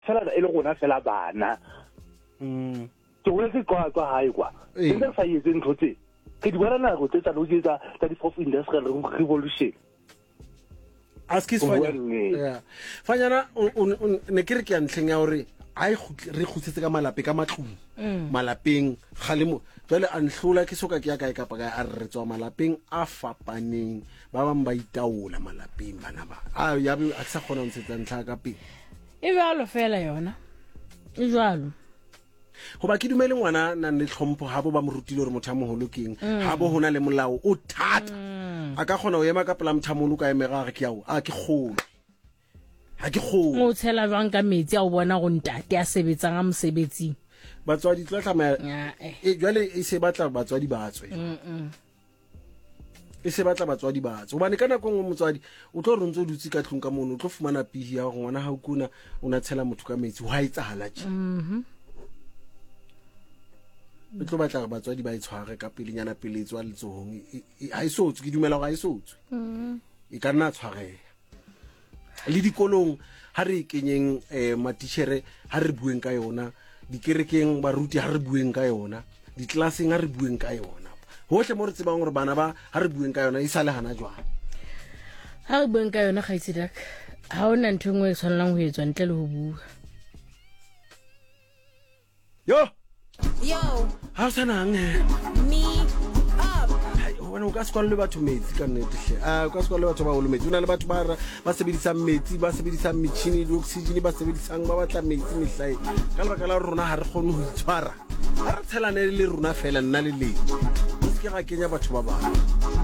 fela e le gona fela bana ke wele se kwa hae kwa nna sa yetse ntlotse ke di bona nako tse tsa lojetsa tsa di fourth industrial revolution askis fanyana ne ke re ke a ntlheng ya gore ai re khutsetse ka malape ka matlong malapeng kgalemo jwale a nhlola ke soka ke ya kae kapa ka a re tswa malapeng a fapaneng ba bang ba itaola malapeng bana ba a ya be a sa khona ntsetsa ntlha ka pele e jalo fela yona e jalo go ba ke dumele ngwana na le tlhompho ha bo ba morutile gore motho a moholo keng ha bo hona le molao o thata a ka khona o ema ka pela mothamolo ka emega ke yao a ke kholo ha ke kholo mo tshela jwang ka metsi a o bona go ntate a sebetsang a mosebetsing batswadi tla tlamaya jwale e se batla batswadi ba tswe e se batla batswadi ba tswe bane kana go motswadi o tlo re ntse o dutse ka tlong ka mono o tlo fumana pihi ya go ngwana ha o kuna o na tshela motho ka metsi wa itsahala tje o tlo batla batswadi ba itshware ka pelenyana peletswa letsohong ha isotswe ke dumela go ha isotswe e ka nna tshwarega le dikolong ha re kenyeng matitjhere ha re bueng ka yona dikerekeng baruti ha re bueng ka yona ditlaseng ha re bueng ka yona hohle mo re tsebang gore bana ba ha re bueng ka yona e sale hana jwang ha re bueng ka yona ga itsedak ha ona ntho engwe e tshwanang ho etswa ntle le ho bua yo ha sanang me up wena o ka se kwalle batho metsi ka nnete hle o ka se kwalle batho ba holo metsi o na le batho ba sebedisang metsi ba sebedisang metšhini le oxygen ba sebedisang ba batla metsi mehlae ka lebaka la rona ha re kgone ho itshwara ha re tshelane le rona fela nna le le ke ga kenya batho ba bang